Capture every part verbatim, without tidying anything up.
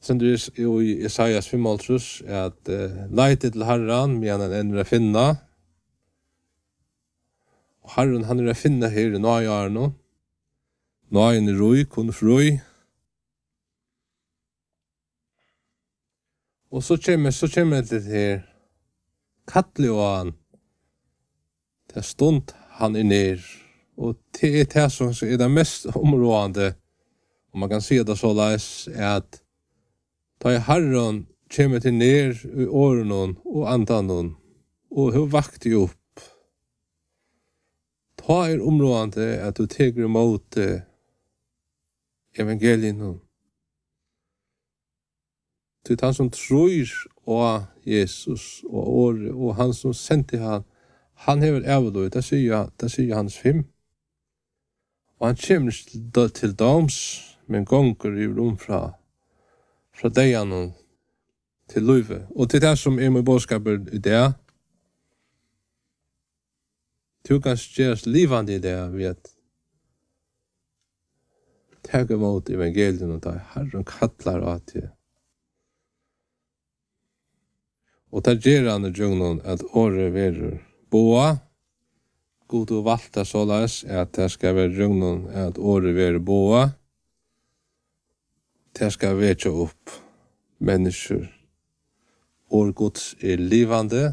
Sen du i Isaias fem at uh, leite til Herren, men han ender å finne. Og Herren han er å finne her i nøyarno. Nøyen er roi, kun froi. Og så kommer, så kommer det her kattelig og han. Det er stund han er ned. Og det er det som er det mest områdende, og man kan si det så leis, er at da er Herren kommer til ned i årene og andan og hun vakter opp. Da er områdende at du teger imot evangelien. Til han som tror av Jesus og året, og han som sendte han, han hever avløy, det sier, det sier hans fem. Og han kommer til doms, men gonger i rom fra, fra deian til løyve. Og til det som er med bådskaper i det, du kan gjøres livande i det, ved at tega mot evangelien og da Herren kallar av til. Og det gjør han i djungnen at året verer boa. God og valgta såleis at det skal være djungnen at året verer boa. Det skal vekja opp mennesker. Årgods er livande.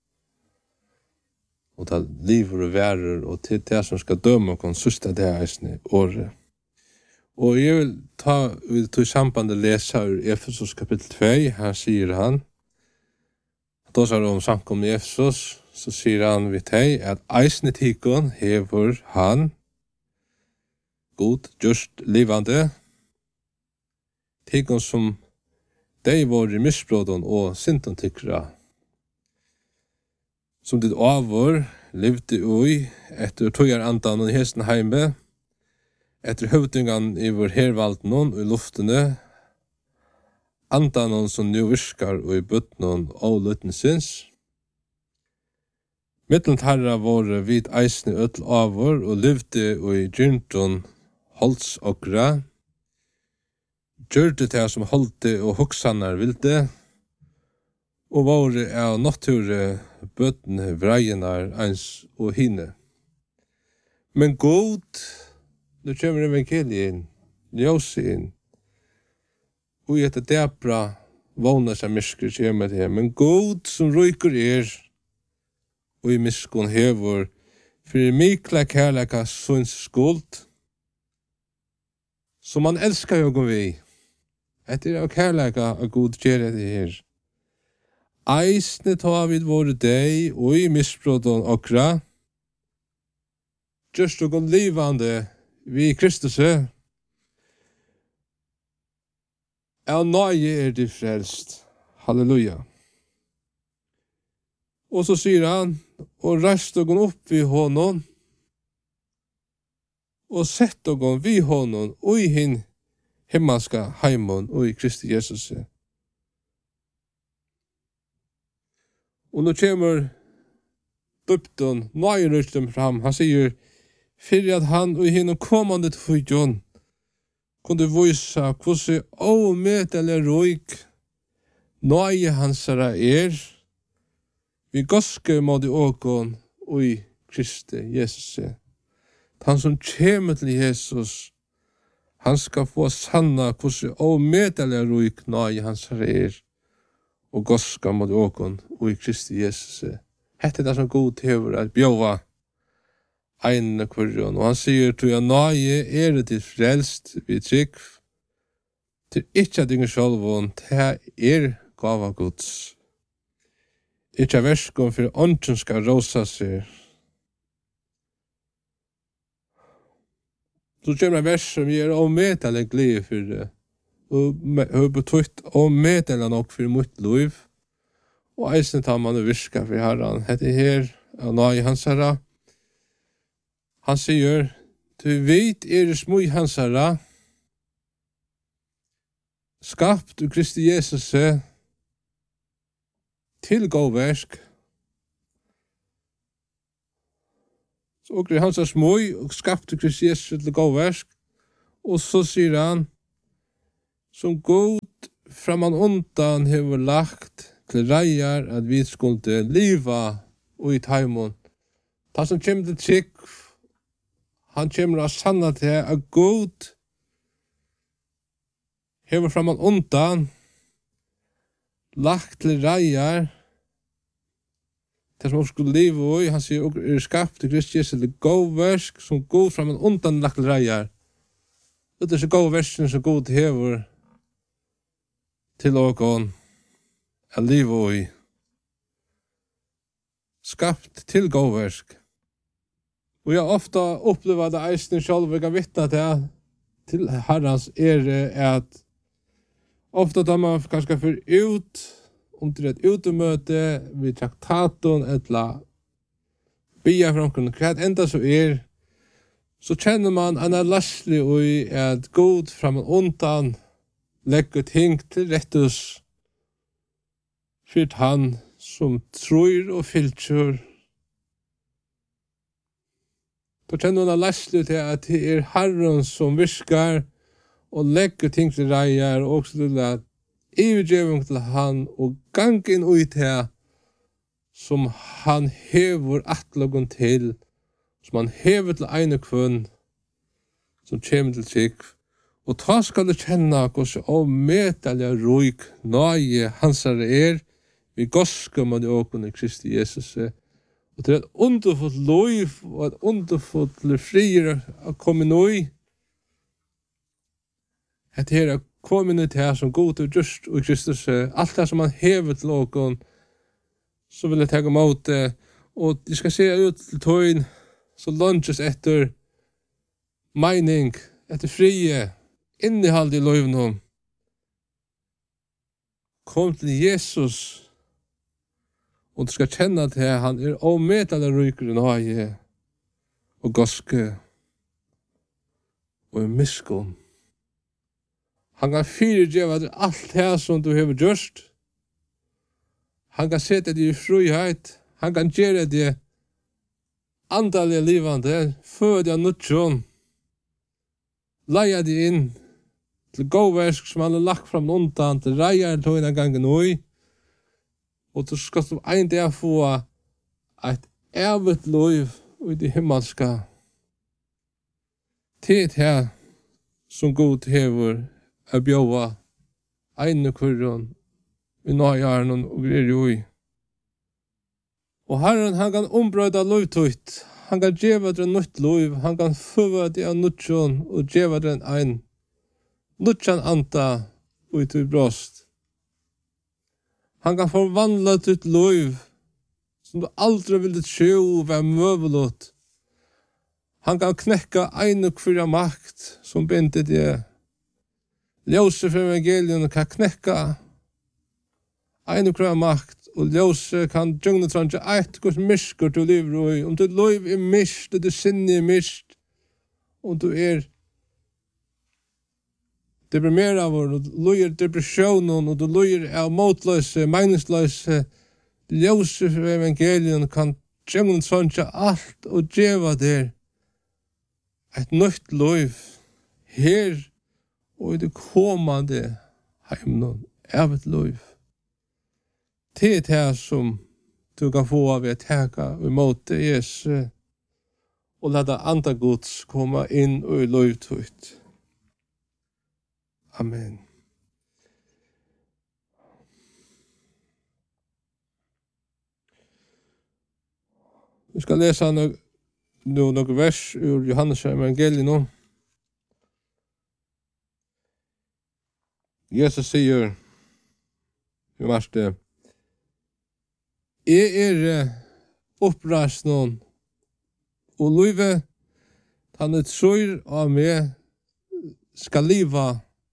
Og det liver og værer, og til det som skal døme og konsusta det eisne året. Og jeg vil ta ut i samband og lese ur Efesos kapittel to, her sier han, da sier om samkommet i Efesos, så sier han vidt hei, at eisne tikon hever han, god, just livande, tikon som de var i misbråden og sinton tikkra, som ditt avår levde ui etter tøyar andan og hesten heime, etter høvdingan i vår hervalden og i luftene, andan som nu virkar og i bøtten og løtensins. Mittlant herra våre vid eisne øtl avår og levde og i gynton holds okra, gjørte det som holdte og hoksanar vilde, og våre av nature bøttene vreienar eins og hine. Men god, nu kommer evangelien, ljøse inn, og i etter debra vågna seg mysker kommer det, men god som ryker er, og i myskon hever, for mikla kærleka sunns skuld, som man elskar jo gå vi, etter av kærleka av god gjør det her. Eisne ta vid våre deg, og i misbrådon okra, just og livande vi Kristus er, av nøye er de frelst. Halleluja. Og så sier han, og reist og opp i honom, og sett og vi honom, og i hin himmelska heimon, og i Kristi Jesus. Og nå kommer døpten, nøye røsten fram, han sier, fyrir at han og i hin kommande tøyjon, kunde visa hvordan omedelig roik nøye hansara er, vi goske måtte åkon og i Kristi Jesus. Han som kommer til Jesus, han skal få sanna hvordan omedelig roik nøye hansara er, og goske måtte åkon og i Kristi Jesus. Hette det som god hever at bjøva ein kurjon, og han sier til jeg nøye er det til frelst vi trygg, til ikke at ingen sjølvån, det er gava Guds. Ikke verskon for ånden skal råsa seg. Så kommer vers som gir omedelig glede for det, og har betytt omedelig nok for mitt liv, og eisen tar man og virka for herren. Hette her, og nøye hans herre, han sier, du vet er det smui hans herra, skapt du Kristi Jesus til gåversk. Så åker hans er smui, og skapt du Kristi Jesus til gåversk. Og så sier han, som god framan undan hever lagt til reier at vi skulle liva og i taimon. Ta som kommer til trygg, han kommer av sanna til at god hever framan undan lagt til reier det som skulle liva i, han sier og er skapt til Kristi Jesu til gåversk som god framan undan lagt til reier. Det er så gåversk som god hever til ågon er liva i. Skapt til gåversk. Og jeg ofta opplever det eisen selv, jeg kan vittna til til herrans ære at ofta tar man kanskje for ut om til et utemøte vid traktaten eller bia framkomne hva enda så er så kjenner man en er laslig i at god framan undan legger ting til rettus for han som tror og filter. Da kjenner man laslig til at det er Herren som viskar og legger ting til reier og også til at ivergjøving til han og gang inn ut her som han hever atlagen til, som han hever til ene kvønn som kommer til seg. Og ta skal du kjenne hvordan avmetalja roik nøye hansare er vi gosker med åkene i Kristi Jesus. Og det er et underfullt liv og et underfullt frier å komme nøy. Det er å komme nøy til som god og just og i Kristus. Alt det som han hever til åkene så vil jeg ta imot det. Og de skal se ut til tøyen så lunches etter mening, etter frie innehald i løyvnum. Kom til Jesus og du skal kjenne til at han er avmetale ryker i nøye og goske og i miskunn. Han kan fyrirgjeva til alt det som du hever gjørst. Han kan sette deg i frihet. Han kan gjøre det andalige livande, fødja nutjon, leia deg inn til gåversk som han har lagt fram undan, til reier til en gang nøy, og du skal som en dag få et evigt liv i det himmelska. Tid her som god hever er bjøva ene kurren i nøyaren og grir jo i. Og Herren han kan ombrøyda lovtøyt. Han kan gjeva deg nytt lov. Han kan føva deg av nutjon og gjeva deg ein nutjan anta og i til brost. Han kan forvandla ditt lov som du aldri ville tro være møvelot. Han kan knekka ein og kvirja makt som bindet deg. Ljøse for evangelien kan knekka ein og kvirja makt og ljøse kan djungna trange eit gos mysker til liv i. Om du liv er mist, og du sinne er mist, og du er deprimera av, og du lujer depressionen, og du lujer av motløse, meningsløse, ljøse for evangelien kan djungna trange alt og djeva der et nytt liv her og i det kommande heimnon av et liv. Det er det som du kan få av å teka imot Jesus og lade andre gods komme inn og i lovtøyt. Amen. Vi skal lese noen no, vers ur Johannes evangeliet nå. Jesus sier i vers det Jeg er opprast noen, og løyve, han er trøyr av meg, skal liva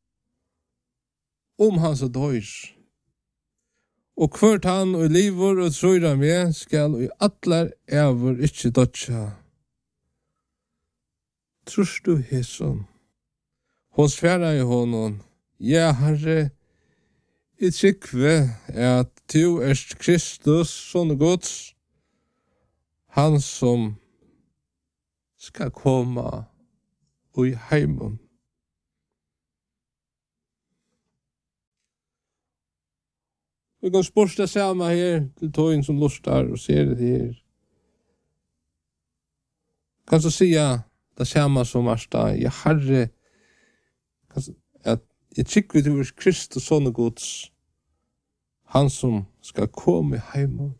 om hans og døys. Og hvert han og liver og trøyr av meg, skal i atler ever ikkje dødja. Trus du hesson? Hon sværa i honom, ja, herre, I tryggve er at du er Kristus, sånne gods, han som skal komme i heimen. Vi kan spørste sammen her til tøyen som lustar og ser det her. Kan så säga det samme som Marsta, jeg herre, at jeg tykker vi til Kristus sånne gods, han som skal komme heim.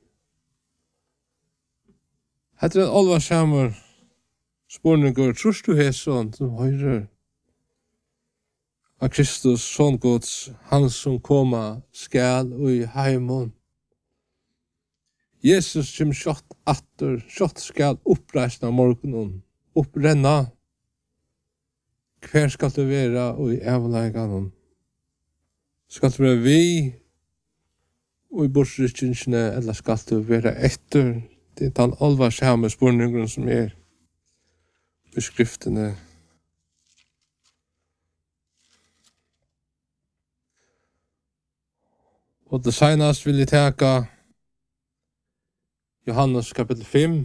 Hette er en alvarsammer spørninger, trus du er sånn som høyrer av Kristus sånne gods, han som kommer skal i heimon. Jesus som kjøtt atter, kjøtt skal oppreisne morgenen, opprenna. Hver skal du være og i evleggene? Skal du være vi og i bortsrykkene, eller skal du være etter? Det er den alvarsamme spørningen som er i skriftene. Og det senest vil jeg teka Johannes kapitel fem.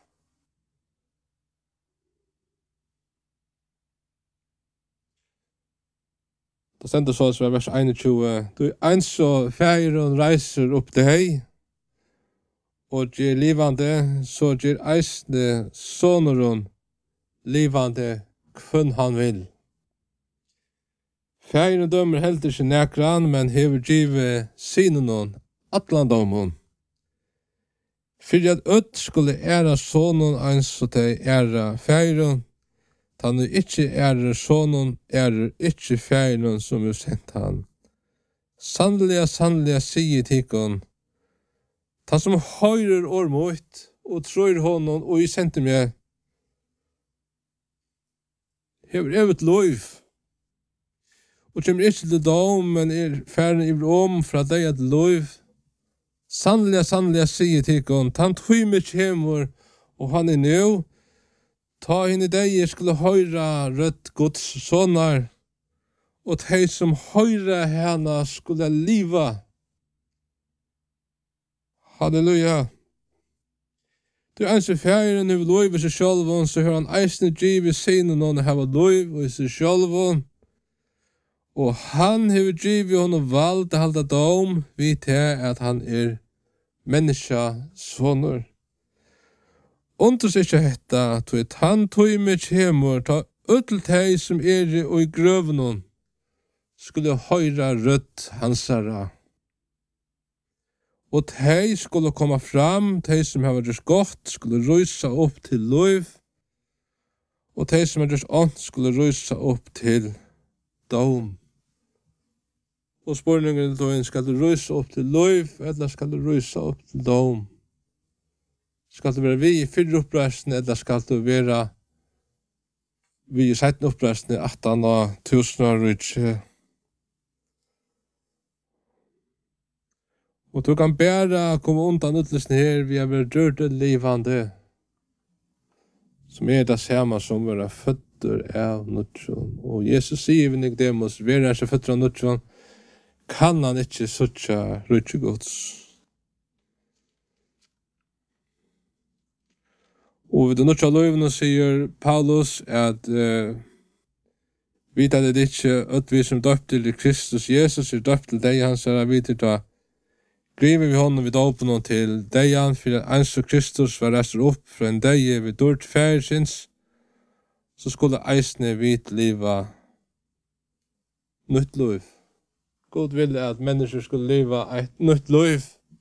Det stender så som er vers einogtjúgu. Du er eins og færen reiser opp til hei, og gjør livande, så gjør eisne soneron livande kvønn han vil. Færen dømer helt ikke nekran, men hever givet sinenon, atlandomon. Fyrir at ødt skulle æra sonen eins og teg æra færen, han er ikke ære sonen, ære ikke færen som er sendt han. Sannelig, sannelig, sier tikkun, han som høyrer år mot, og tror honom, og i sendte meg, hever evet lov, og kommer ikke til dom, men er færen i om fra deg et lov. Sannelig, sannelig, sier tikkun, han tog meg kjemur, og han er nå, ta henne deg, jeg skulle høyra rødt Guds sonar, og de som høyra henne skulle liva. Halleluja. Du er eneste færen i lov i seg sjølven, så hører han eisne givet sine noen hava lov i seg sjølven, og han hever givet henne valg til halda dom, vi til at han er menneska sonar. Undres ikke hetta, to et han tog med kjemur, ta öll teg som er i grøvnen, skulle høyra rødt hansara. Og teg skulle komme fram, teg som har vært godt, skulle rysa opp til lov, og teg som har vært ånd, skulle rysa opp til dom. Og spørningen til skal du rysa opp til lov, eller skal du rysa opp til dom? Skal du være vi i fyrre oppreisene, eller skal du være vi i seiten oppreisene, attan og tusen år ikke? Og du kan bare komme undan utløsene her, vi har vært rørt og livande, som er det samme som er føtter av nødtjon. Og Jesus sier vi Nicodemus, vi er ikke føtter av nødtjon, kan han ikke suttja rydtjegods. Og ved det nødtja løyvene sier Paulus at uh, vi tar det ikke at vi som døpt til Kristus Jesus er døpt til deg, han sier at vi til da griver vi hånden vid åpne til deg, for at ens og Kristus var reist opp fra en deg ved dørt færsins, så skulle eisne vi til liva nytt liv. God ville at mennesker skulle liva et nytt liv,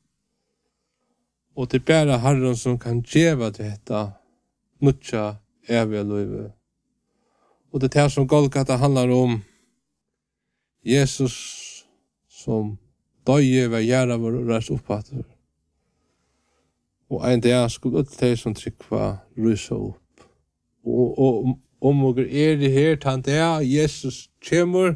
og det er bare Herren som kan gjeva dette nødja evige livet. Og det er det som Golgata handlar om Jesus som døye ved gjerra vår reis oppfatter. Og en dag skulle ut de som trykkva rysa opp. Og, og om og er det her til det Jesus kommer,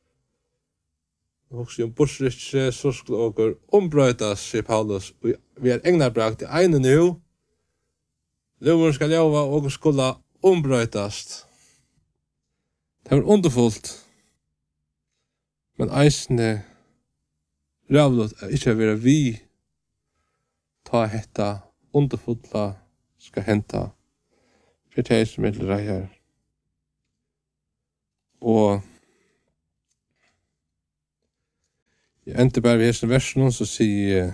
og som bortsrykkje, så skulle dere ombrøytas, sier Paulus. Vi er egnar brakt i ene nu, loven skal leva og skulle ombrøytast. Det var underfullt. Men eisne rævlet er ikke å være vi ta hetta underfulla skal henta for det som er reier. Og Jeg endte bare ved hesten versen, så sier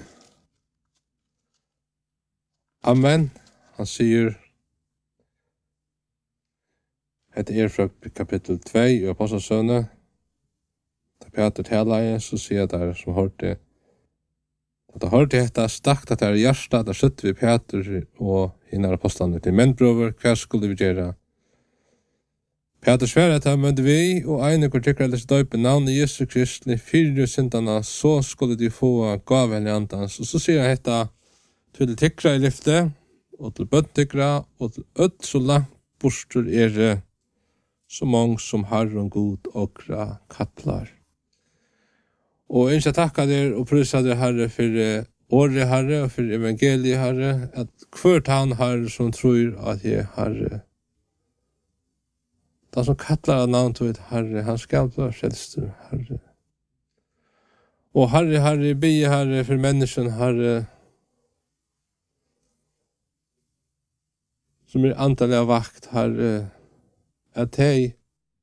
Amen. Han sier det er fra kapittel två i Apostlesønne. Da Peter taler, så sier det der som hørte at det hørte dette stakt at det er hjertet, da skjøtte vi Peter og henne apostlene til mennbrøver, hva skulle vi gjøre? Peter sverre at han møtte vi, og ene hvor tykker ellers døype navnet Jesus Kristne, fire syndene, så skulle de få gaven i andans. Og så sier han dette til tykkere i lyftet, og til bøttykkere, og til ødt så langt borster er det, så mange som Herren god okra kattlar. Og ønsker takka der og prøysa der Herre for året Herre og for evangeliet Herre, at hvert han Herre som tror at jeg Herre. Den som kattlar av navn til Herre, han skal bli frelster Herre. Og Herre, Herre, be Herre for mennesken Herre, som er antallet av vakt Herre, at hei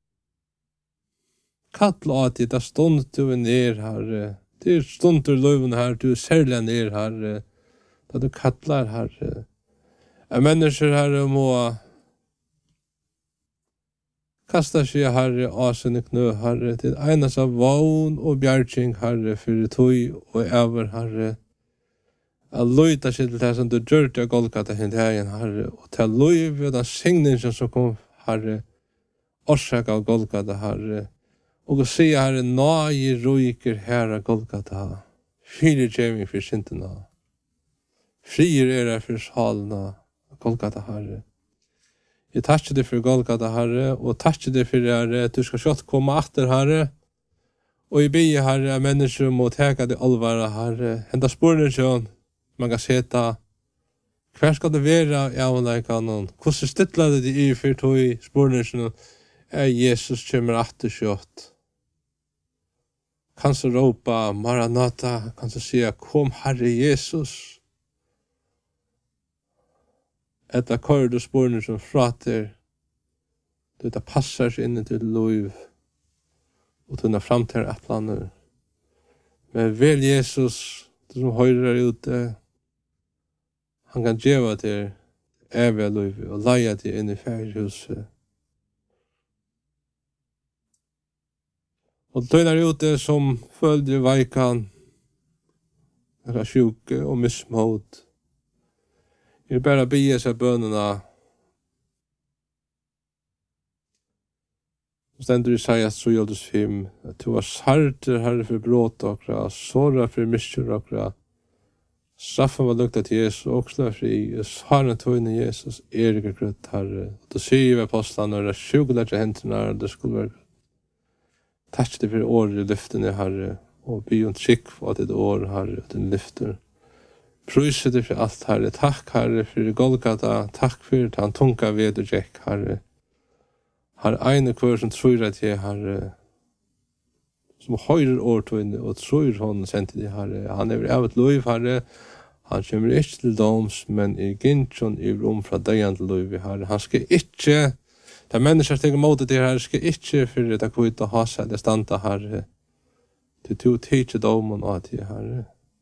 kattla at det er stund du er ned, Herre. Det er stund du er løven, Herre. Du er særlig ned, Herre. Da du kattlar, Herre. Er mennesker, Herre, må kasta seg, Herre, av sine knø, Herre, til enas av vogn og bjergjeng, Herre, for tøy og over, Herre. Jeg løyta seg til det som du gjør til Golgata hent herren, Herre, og til løy ved den signingen som kom, Herre, orsaka av Golgata, Herre, og å si, Herre, nøye ryker herre Golgata, fire djeving for syndene, frier er det for salene, Golgata, Herre. Jeg takker deg for Golgata, Herre, og takker deg for, Herre, at du skal skjøtt komme atter, Herre, og jeg ber, Herre, at mennesker må teka deg alvare, Herre, henda spørne sjøen, man kan seta, hver skal det være i avleikanen, hvordan stidler det i for tog spørne sjøen, er Jesus kommer atter skjøtt. Kan så råpa Maranatha, kan så säga kom Herre Jesus. Etta kör du spårner som frater. Detta passar sig in till liv. Och tunna fram till atlaner. Men väl Jesus, du som höjrar ute, han kan geva till eviga liv och leja till in i färghuset. Og tøynar ute som følger veikan, er sjuke og mismod. Jeg bare bygge seg bønene. Stendur i Isaias tre fem, at du var sarter, Herre, for bråt okra, såra for miskjur okra. Straffen var lukta til Jesus, og slå fri, og svaren tøyne Jesus, erige grøtt, Herre. Du sier ved apostlene, og det er sjuke til hentene, og det skulle være takk deg for året i lyftene, Herre, og be om trykk for at det år, Herre, og den lyfter. Prøyse deg for alt, Herre. Takk, Herre, for Golgata. Takk for at han tunga ved og jekk, Herre. Herre, ene kvar som tror at jeg, Herre, som høyrer årtøyne og tror hånden sendte deg, Herre. Han er av et liv, Herre. Han kommer ikke til doms, men i gyntjon i rom fra deg til liv, Herre. Han skal ikke de mennesker som tenker mot det her, skal ikke for det kvitt å ha seg det standa, Herre. Til to tidser domen og til, Herre.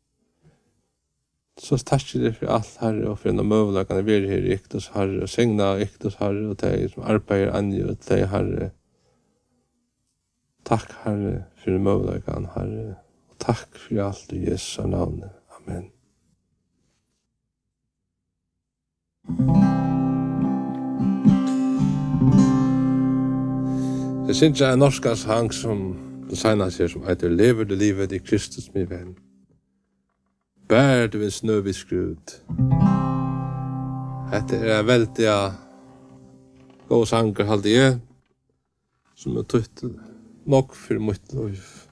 Så takker det for alt, Herre, og for en av møvelagene vi er her i Iktos, Herre, og signa Iktos, Herre, og de som arbeider angi og de, Herre. Takk, Herre, for møvelagene, Herre. Og takk for alt i Jesu navn. Amen. Det synes jeg er en norsk sang som designer seg som heter Lever du livet i Kristus, min venn. Bær du en snøvis skrud. Dette er en veldig god sanger, halde jeg, som er tøtt nok for mitt liv.